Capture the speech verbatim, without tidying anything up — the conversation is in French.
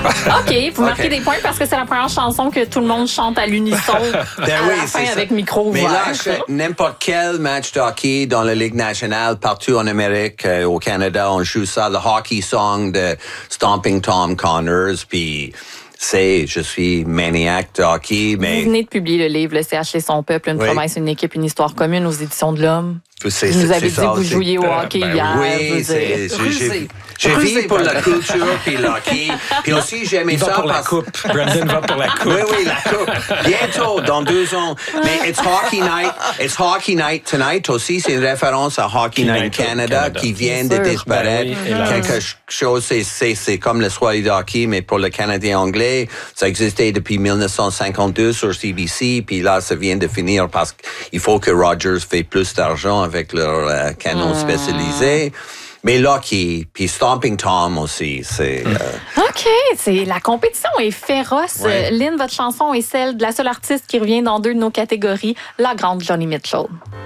OK, vous marquez okay. des points parce que c'est la première chanson que tout le monde chante à l'unisson ben à oui, la fin ça. avec micro ouvert. Mais là, n'importe quel match de hockey dans la Ligue nationale, partout en Amérique, euh, au Canada, on joue ça, le hockey song de Stomping Tom Connors, puis... C'est, je suis maniaque de hockey, mais... Vous venez de publier le livre « Le C H et son peuple, une oui. promesse, une équipe, une histoire commune » aux éditions de l'Homme. C'est, vous nous avez dit ça, que vous jouiez au hockey ben, hier. Oui, c'est... J'ai, j'ai vu pour la culture puis le hockey. Puis aussi, j'aimais ça. Il va pour parce... la coupe. Brandon va pour la coupe. Oui, oui, la coupe. Bientôt, dans deux ans. Mais it's hockey night. It's hockey night tonight aussi. C'est une référence à Hockey Night, Night Canada, Canada qui vient de disparaître. Ben oui, quelque chose, c'est, c'est, c'est comme le soirée de hockey, mais pour le Canadien anglais. Ça existait depuis dix-neuf cent cinquante-deux sur C B C. Puis là, ça vient de finir parce qu'il faut que Rogers fait plus d'argent avec leur euh, canon mmh. spécialisé. Mais Lucky, puis Stomping Tom aussi, c'est... Euh... OK, c'est, la compétition est féroce. Ouais. Lynn, votre chanson est celle de la seule artiste qui revient dans deux de nos catégories, la grande Joni Mitchell.